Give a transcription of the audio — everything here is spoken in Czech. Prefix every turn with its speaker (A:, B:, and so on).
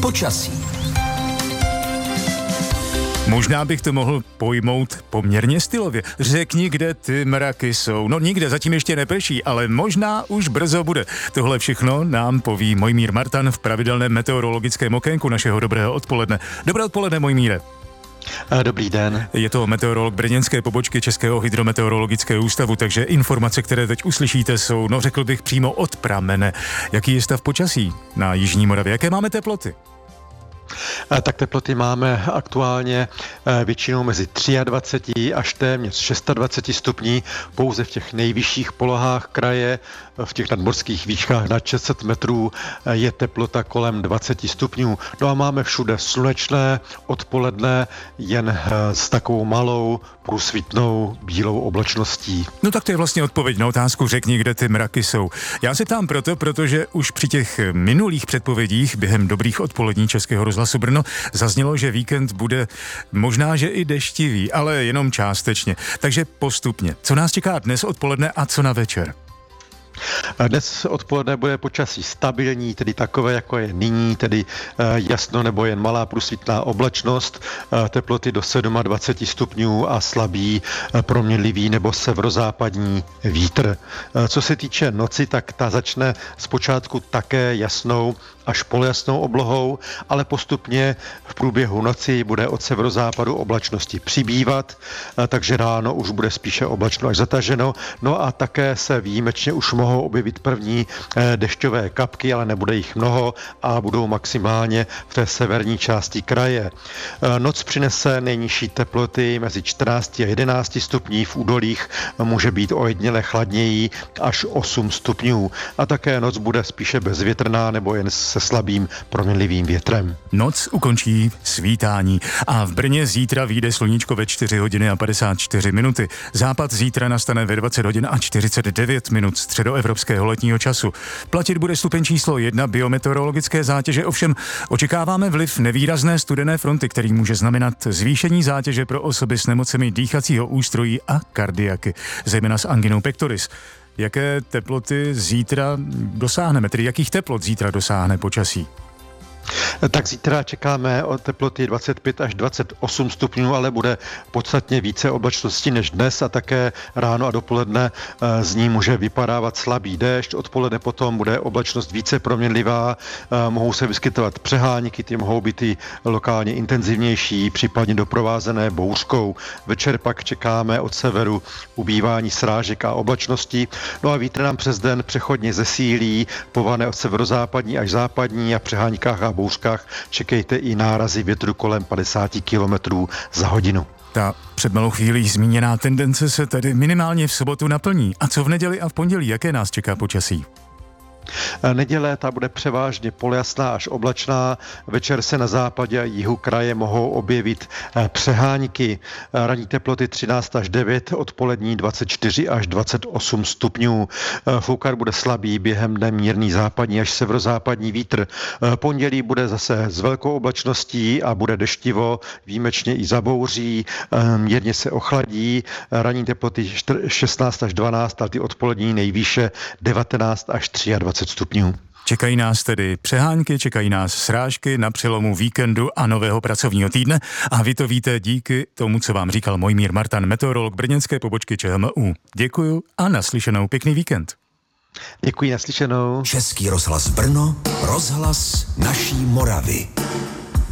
A: počasí.
B: Možná bych to mohl pojmout poměrně stylově. Řekni, kde ty mraky jsou. No nikde, zatím ještě neprší, ale možná už brzo bude. Tohle všechno nám poví Mojmír Martan v pravidelném meteorologickém okénku našeho dobrého odpoledne. Dobré odpoledne, Mojmíre.
C: Dobrý den.
B: Je to meteorolog brněnské pobočky Českého hydrometeorologického ústavu, takže informace, které teď uslyšíte, jsou, no řekl bych, přímo od pramene. Jaký je stav počasí na jižní Moravě? Jaké máme teploty?
C: Tak teploty máme aktuálně většinou mezi 23 až téměř 26 stupní, pouze v těch nejvyšších polohách kraje, v těch nadmořských výškách nad 600 metrů je teplota kolem 20 stupňů. No a máme všude slunečné odpoledne, jen s takovou malou průsvitnou bílou oblačností.
B: No tak to je vlastně odpověď na otázku řekni, kde ty mraky jsou. Já se ptám proto, protože už při těch minulých předpovědích během dobrých odpolední Českého rozhlasu Brno zaznělo, že víkend bude možná, že i deštivý, ale jenom částečně. Takže postupně. Co nás čeká dnes odpoledne a co na večer?
C: Dnes odpoledne bude počasí stabilní, tedy takové, jako je nyní, tedy jasno nebo jen malá průsvitná oblačnost, teploty do 27 stupňů a slabý proměnlivý nebo severozápadní vítr. Co se týče noci, tak ta začne zpočátku také jasnou až polojasnou oblohou, ale postupně v průběhu noci bude od severozápadu oblačnosti přibývat, takže ráno už bude spíše oblačno až zataženo. No a také se výjimečně už mohou objevit první dešťové kapky, ale nebude jich mnoho a budou maximálně v té severní části kraje. Noc přinese nejnižší teploty mezi 14 a 11 stupní, v údolích může být ojediněle chladněji až 8 stupňů. A také noc bude spíše bezvětrná nebo jen se slabým proměnlivým větrem.
B: Noc ukončí svítání a v Brně zítra vyjde sluníčko ve 4 hodiny a 54 minuty. Západ zítra nastane ve 20 hodin a 49 minut středoevropského letního času. Platit bude stupeň číslo 1 biometeorologické zátěže, ovšem očekáváme vliv nevýrazné studené fronty, který může znamenat zvýšení zátěže pro osoby s nemocemi dýchacího ústrojí a kardiaky, zejména s anginou pectoris. Jaké teploty zítra dosáhneme, tedy jakých teplot zítra dosáhne počasí?
C: Tak zítra čekáme o teploty 25 až 28 stupňů, ale bude podstatně více oblačností než dnes a také ráno a dopoledne z ní může vypadávat slabý déšť. Odpoledne potom bude oblačnost více proměnlivá, mohou se vyskytovat přehánky, ty mohou být i lokálně intenzivnější, případně doprovázené bouřkou. Večer pak čekáme od severu ubývání srážek a oblačností. No a vítr nám přes den přechodně zesílí, povane od severozápadní až západní a přeháňkách a bouřkách čekejte i nárazy větru kolem 50 km za hodinu.
B: Ta před malou chvílí zmíněná tendence se tedy minimálně v sobotu naplní. A co v neděli a v pondělí, jaké nás čeká počasí?
C: Neděle ta bude převážně polojasná až oblačná. Večer se na západě a jihu kraje mohou objevit přehánky. Ranní teploty 13 až 9, odpolední 24 až 28 stupňů. Foukat bude slabý, během dne mírný západní až severozápadní vítr. Pondělí bude zase s velkou oblačností a bude deštivo, výjimečně i zabouří, mírně se ochladí. Ranní teploty 16 až 12 a ty odpolední nejvýše 19 až 23 stupňů.
B: Čekají nás tedy přehánky, čekají nás srážky na přelomu víkendu a nového pracovního týdne a vy to víte díky tomu, co vám říkal Mojmír Martan, meteorolog brněnské pobočky ČHMÚ. Děkuju a naslyšenou, pěkný víkend.
C: Děkuji, naslyšenou.
A: Český rozhlas Brno, rozhlas naší Moravy.